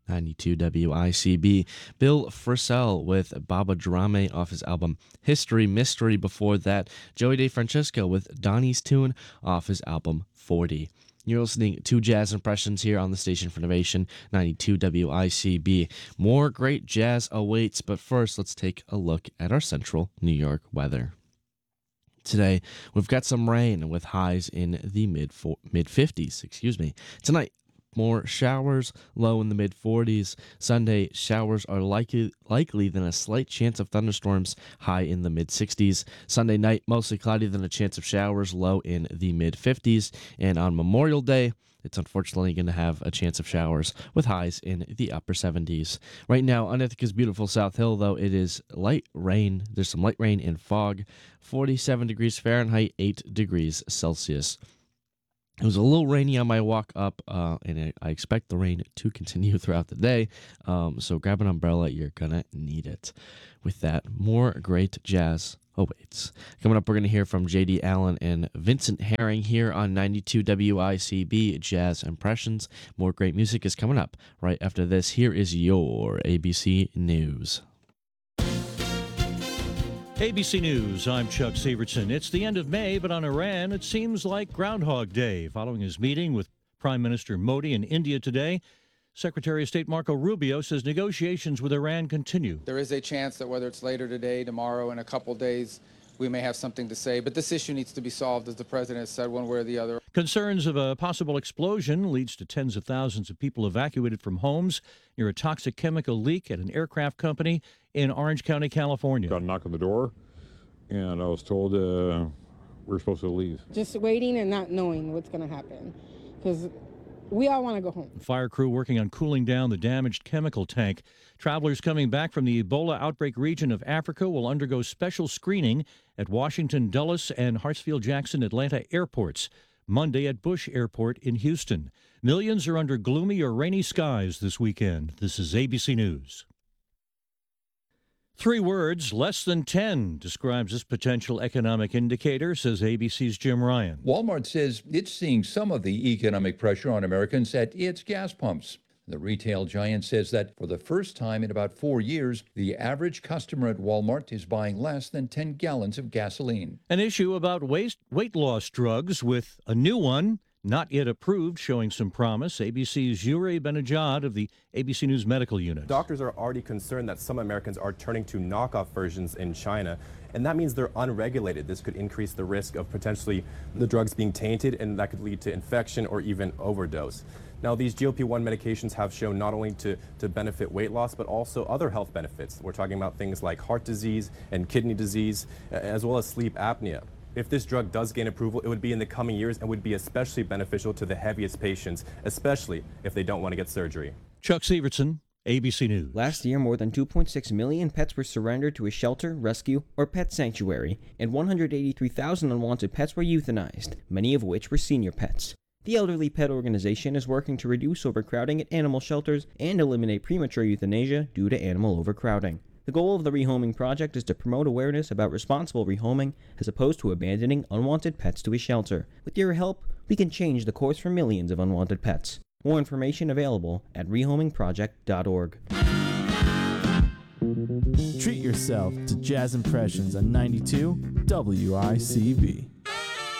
92 WICB. Bill Frisell with Baba Drame off his album History Mystery. Before that, Joey DeFrancesco with Donnie's Tune off his album 40. You're listening to Jazz Impressions here on the Station for Innovation, 92 WICB. More great jazz awaits, but first let's take a look at our central New York weather. Today, we've got some rain with highs in the mid-50s. Tonight, more showers, low in the mid-40s. Sunday, showers are likely than a slight chance of thunderstorms, high in the mid-60s. Sunday night, mostly cloudy, then a chance of showers, low in the mid-50s. And on Memorial Day, it's unfortunately going to have a chance of showers with highs in the upper 70s. Right now, on Ithaca's beautiful South Hill, though, it is light rain. There's some light rain and fog. 47 degrees Fahrenheit, 8 degrees Celsius. It was a little rainy on my walk up, and I expect the rain to continue throughout the day. So grab an umbrella. You're going to need it. With that, more great jazz awaits. Coming up, we're going to hear from J.D. Allen and Vincent Herring here on 92 WICB Jazz Impressions. More great music is coming up right after this. Here is your ABC News. ABC News, I'm Chuck Severson. It's the end of May, but on Iran, it seems like Groundhog Day. Following his meeting with Prime Minister Modi in India today, Secretary of State Marco Rubio says negotiations with Iran continue. There is a chance that whether it's later today, tomorrow, in a couple days, we may have something to say. But this issue needs to be solved, as the president has said, one way or the other. Concerns of a possible explosion leads to tens of thousands of people evacuated from homes near a toxic chemical leak at an aircraft company in Orange County, California. Got a knock on the door, and I was told we're supposed to leave. Just waiting and not knowing what's going to happen, because we all want to go home. Fire crew working on cooling down the damaged chemical tank. Travelers coming back from the Ebola outbreak region of Africa will undergo special screening at Washington Dulles and Hartsfield-Jackson Atlanta airports. Monday at Bush Airport in Houston. Millions are under gloomy or rainy skies this weekend. This is ABC News. 3 words, less than 10, describes this potential economic indicator, says ABC's Jim Ryan. Walmart says it's seeing some of the economic pressure on Americans at its gas pumps. The retail giant says that for the first time in about 4 years, the average customer at Walmart is buying less than 10 gallons of gasoline. An issue about weight loss drugs with a new one, not yet approved, showing some promise. ABC's Yuri Benajad of the ABC News Medical Unit. Doctors are already concerned that some Americans are turning to knockoff versions in China, and that means they're unregulated. This could increase the risk of potentially the drugs being tainted, and that could lead to infection or even overdose. Now, these GLP-1 medications have shown not only to benefit weight loss, but also other health benefits. We're talking about things like heart disease and kidney disease, as well as sleep apnea. If this drug does gain approval, it would be in the coming years and would be especially beneficial to the heaviest patients, especially if they don't want to get surgery. Chuck Severson, ABC News. Last year, more than 2.6 million pets were surrendered to a shelter, rescue, or pet sanctuary, and 183,000 unwanted pets were euthanized, many of which were senior pets. The Elderly Pet Organization is working to reduce overcrowding at animal shelters and eliminate premature euthanasia due to animal overcrowding. The goal of the Rehoming Project is to promote awareness about responsible rehoming as opposed to abandoning unwanted pets to a shelter. With your help, we can change the course for millions of unwanted pets. More information available at rehomingproject.org. Treat yourself to Jazz Impressions on 92 WICB.